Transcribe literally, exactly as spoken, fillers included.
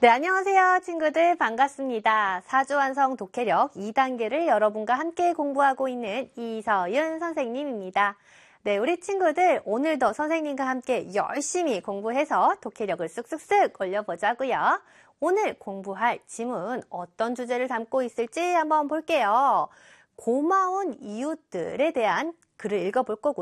네, 안녕하세요, 친구들. 반갑습니다. 사주완성 독해력 이 단계를 여러분과 함께 공부하고 있는 이서윤 선생님입니다. 네, 우리 친구들 오늘도 선생님과 함께 열심히 공부해서 독해력을 쓱쓱쓱 올려보자고요. 오늘 공부할 지문 어떤 주제를 담고 있을지 한번 볼게요. 고마운 이웃들에 대한 글을 읽어볼 거고요.